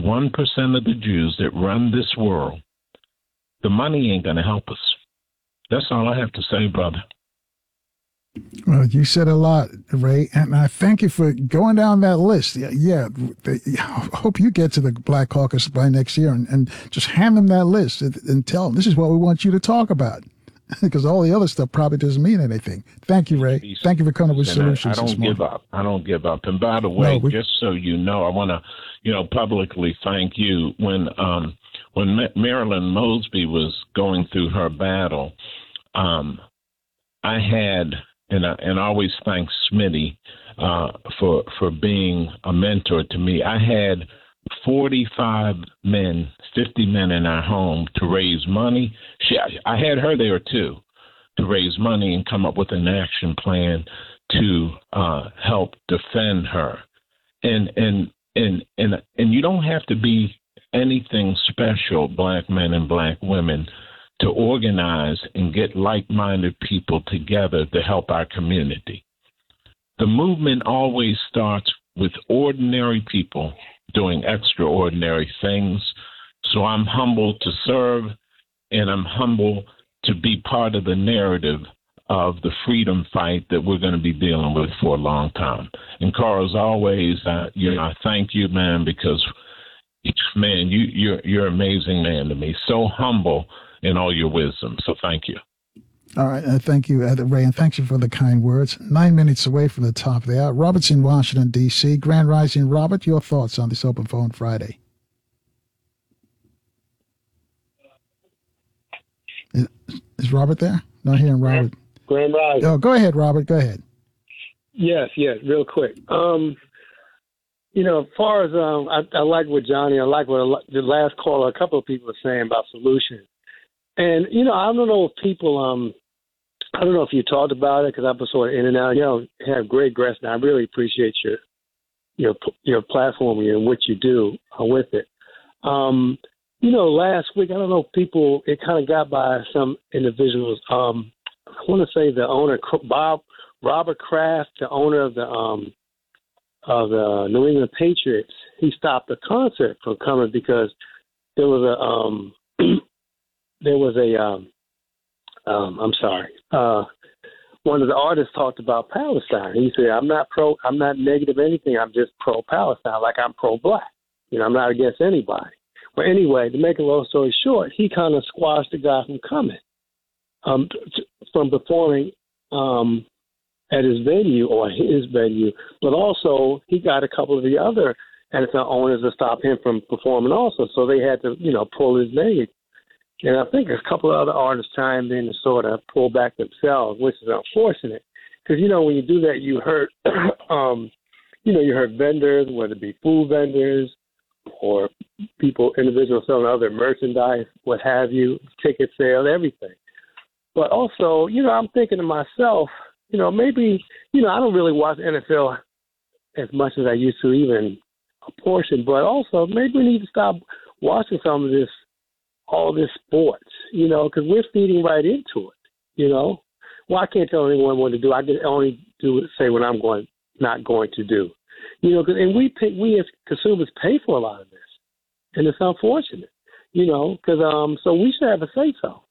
1% of the Jews that run this world, the money ain't going to help us. That's all I have to say, brother. Well, you said a lot, Ray, and I thank you for going down that list. I hope you get to the Black Caucus by next year and just hand them that list and tell them this is what we want you to talk about, because all the other stuff probably doesn't mean anything. Thank you, Ray. Thank you for coming with solutions. I don't give up. I don't give up. And by the way, just so you know, I want to, publicly thank you. When Marilyn Mosby was going through her battle, I had. And I always thank Smitty for being a mentor to me. I had 45 men, 50 men in our home to raise money. I had her there too, to raise money and come up with an action plan to help defend her. And you don't have to be anything special, black men and black women, to organize and get like-minded people together to help our community. The movement always starts with ordinary people doing extraordinary things. So I'm humbled to serve, and I'm humbled to be part of the narrative of the freedom fight that we're going to be dealing with for a long time. And Carl, as always, I thank you, man, because, man, you're an amazing man to me. So humble in all your wisdom. So thank you. All right. Thank you, Ray, and thank you for the kind words. 9 minutes away from the top of the hour. Robert's in Washington, D.C. Grand Rising. Robert, your thoughts on this Open Phone Friday? Is Robert there? Not hearing Robert. Grand Rising. Oh, go ahead, Robert. Go ahead. Yes, real quick. As far as I like what Johnny, I like what the last caller, a couple of people were saying about solutions. And, I don't know if people, I don't know if you talked about it, because I've been sort of in and out. Have great guests, and I really appreciate your platform and what you do with it. Last week, I don't know if people, it kind of got by some individuals. I want to say the owner, Robert Kraft, the owner of the New England Patriots, he stopped the concert from coming because there was one of the artists talked about Palestine. He said, I'm not negative anything. I'm just pro-Palestine, like I'm pro-black. I'm not against anybody. But anyway, to make a long story short, he kind of squashed the guy from coming, from performing at his venue, but also he got a couple of the other NFL owners to stop him from performing also. So they had to, pull his name. And I think a couple of other artists chimed in to sort of pull back themselves, which is unfortunate. Because, when you do that, you hurt, you hurt vendors, whether it be food vendors or people, individuals selling other merchandise, what have you, ticket sales, everything. But also, I'm thinking to myself, maybe, I don't really watch NFL as much as I used to, even a portion, but also maybe we need to stop watching some of this, all this sports, because we're feeding right into it, Well, I can't tell anyone what to do. I can only say what I'm not going to do, and we as consumers pay for a lot of this, and it's unfortunate, because so we should have a say-so.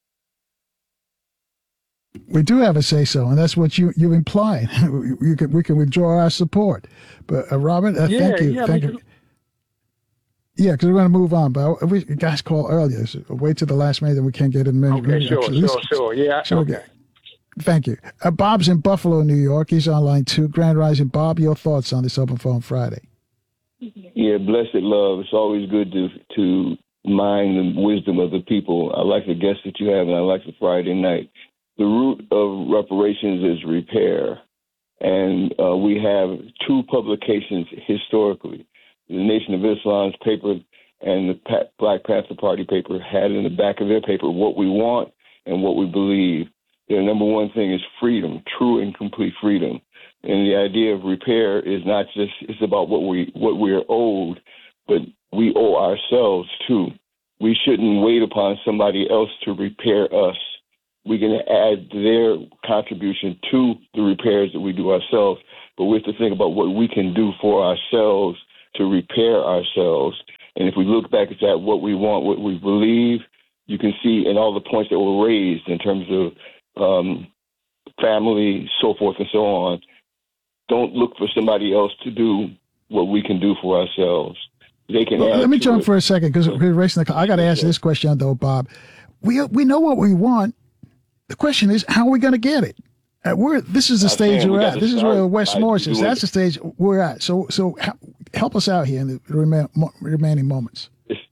We do have a say-so, and that's what you implied. We can withdraw our support. But, Robert, thank you. Thank you. Yeah, because we're going to move on. But we guys called earlier. So wait till the last minute, then we can't get in a minute. Okay, sure. Yeah, okay. Thank you. Bob's in Buffalo, New York. He's on line 2. Grand Rising. Bob, your thoughts on this Open Phone Friday? Yeah, blessed love. It's always good to mine the wisdom of the people. I like the guests that you have, and I like the Friday night. The root of reparations is repair. And we have 2 publications historically. The Nation of Islam's paper and the Black Panther Party paper had in the back of their paper what we want and what we believe. Their number one thing is freedom, true and complete freedom. And the idea of repair is not just, it's about what we are owed, but we owe ourselves too. We shouldn't wait upon somebody else to repair us. We can add their contribution to the repairs that we do ourselves, but we have to think about what we can do for ourselves to repair ourselves. And if we look back at what we want, what we believe, you can see in all the points that were raised in terms of family, so forth and so on. Don't look for somebody else to do what we can do for ourselves. They can. Well, let me jump for a second because we're racing the. I got to ask this question though, Bob. We know what we want. The question is, how are we going to get it? This is the stage we're at. This is where Wes Morris is. That's the stage we're at. So help us out here in the remaining moments.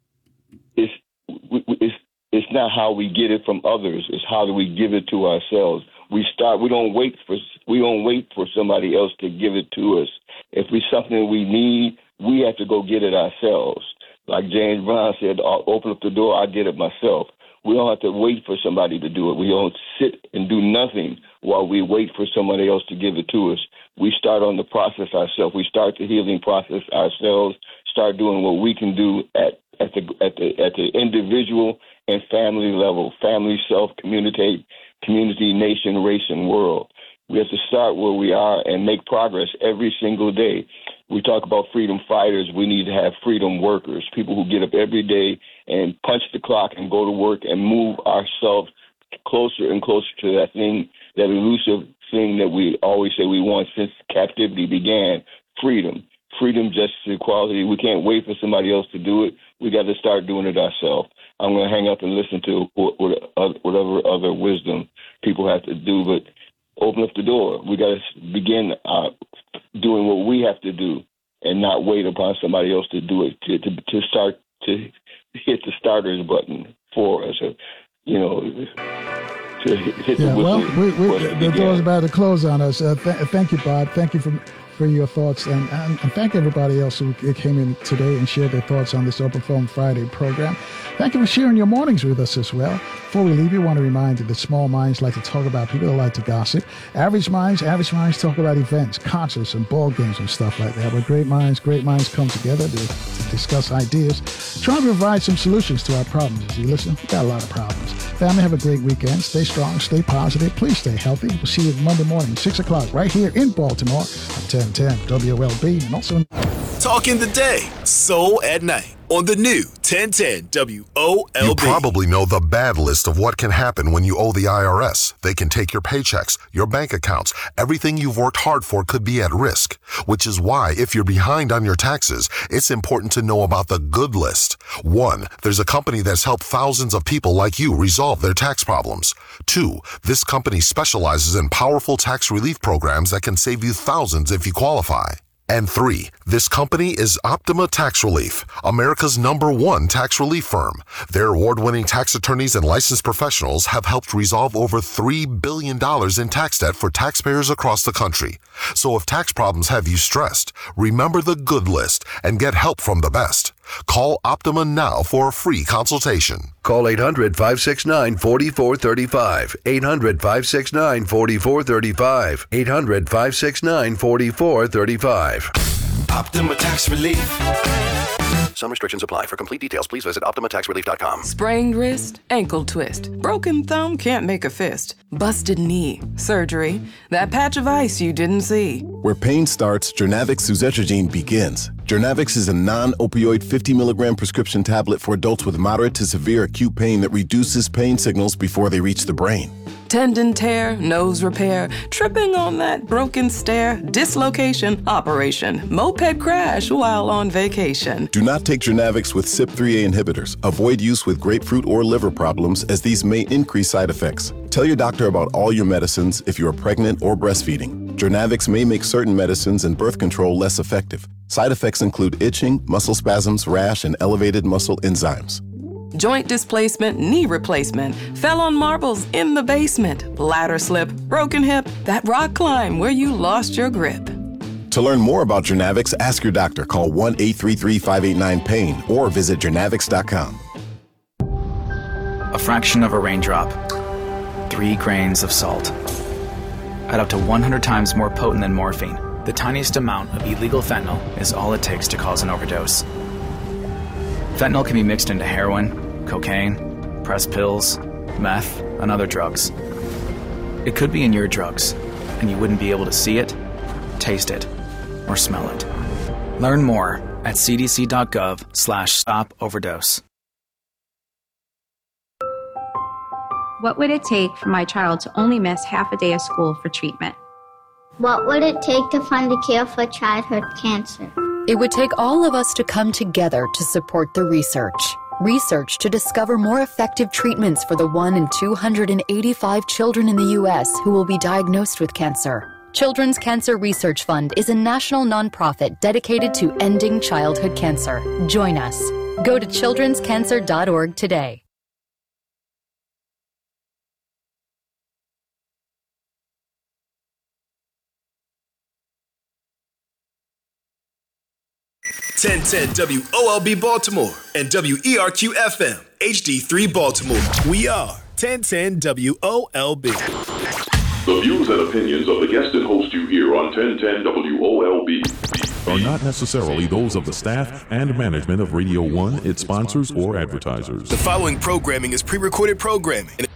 It's not how we get it from others. It's how do we give it to ourselves. We don't wait for somebody else to give it to us. If it's something we need, we have to go get it ourselves. Like James Brown said, I'll open up the door, I'll get it myself. We don't have to wait for somebody to do it. We don't sit and do nothing while we wait for somebody else to give it to us. We start on the process ourselves. We start the healing process ourselves, start doing what we can do at the individual and family level, family, self, community, nation, race, and world. We have to start where we are and make progress every single day. We talk about freedom fighters. We need to have freedom workers, people who get up every day and punch the clock and go to work and move ourselves closer and closer to that thing, that elusive thing that we always say we want since captivity began, freedom. Freedom, justice, equality. We can't wait for somebody else to do it. We got to start doing it ourselves. I'm going to hang up and listen to whatever other wisdom people have to do, but open up the door. We got to begin doing what we have to do and not wait upon somebody else to do it, to start to hit the starters button for us, to hit the whistle. The door's about to close on us. Thank you, Bob. Thank you for your thoughts, and thank everybody else who came in today and shared their thoughts on this Open Phone Friday program. Thank you for sharing your mornings with us as well. Before we leave you, I want to remind you that small minds like to talk about people that like to gossip. Average minds talk about events, concerts, and ball games and stuff like that. But great minds come together to discuss ideas, trying to provide some solutions to our problems. As you listen, we got a lot of problems. Family, have a great weekend. Stay strong, stay positive. Please stay healthy. We'll see you Monday morning, 6 o'clock, right here in Baltimore at 1010 WOLB, and also Talk in the day, soul at night on the new 1010 WOLB. You probably know the bad list of what can happen when you owe the IRS. They can take your paychecks, your bank accounts. Everything you've worked hard for could be at risk, which is why if you're behind on your taxes, it's important to know about the good list. 1, there's a company that's helped thousands of people like you resolve their tax problems. 2, this company specializes in powerful tax relief programs that can save you thousands if you qualify. And 3, this company is Optima Tax Relief, America's #1 tax relief firm. Their award-winning tax attorneys and licensed professionals have helped resolve over $3 billion in tax debt for taxpayers across the country. So if tax problems have you stressed, remember the good list and get help from the best. Call Optima now for a free consultation. Call 800-569-4435. 800-569-4435. 800-569-4435. Optima Tax Relief. Some restrictions apply. For complete details, please visit OptimaTaxRelief.com. Sprained wrist, ankle twist, broken thumb can't make a fist, busted knee, surgery, that patch of ice you didn't see. Where pain starts, Journavx suzetrigine begins. Journavx is a non-opioid 50 milligram prescription tablet for adults with moderate to severe acute pain that reduces pain signals before they reach the brain. Tendon tear, nose repair, tripping on that broken stair, dislocation, operation, moped crash while on vacation. Do not take Journavx with CYP3A inhibitors. Avoid use with grapefruit or liver problems as these may increase side effects. Tell your doctor about all your medicines if you are pregnant or breastfeeding. Journavx may make certain medicines and birth control less effective. Side effects include itching, muscle spasms, rash, and elevated muscle enzymes. Joint displacement, knee replacement, fell on marbles in the basement, ladder slip, broken hip, that rock climb where you lost your grip. To learn more about Journavx, ask your doctor. Call 1-833-589-PAIN or visit journavx.com. A fraction of a raindrop, 3 grains of salt. At up to 100 times more potent than morphine, the tiniest amount of illegal fentanyl is all it takes to cause an overdose. Fentanyl can be mixed into heroin, cocaine, pressed pills, meth, and other drugs. It could be in your drugs, and you wouldn't be able to see it, taste it, or smell it. Learn more at cdc.gov/stop-overdose. What would it take for my child to only miss half a day of school for treatment? What would it take to fund a cure for childhood cancer? It would take all of us to come together to support the research. Research to discover more effective treatments for the 1 in 285 children in the U.S. who will be diagnosed with cancer. Children's Cancer Research Fund is a national nonprofit dedicated to ending childhood cancer. Join us. Go to childrenscancer.org today. WOLB Baltimore and WERQ-FM HD3 Baltimore. We are 1010 WOLB. The views and opinions of the guest and host you hear on 1010 WOLB are not necessarily those of the staff and management of Radio 1, its sponsors, or advertisers. The following programming is pre-recorded programming.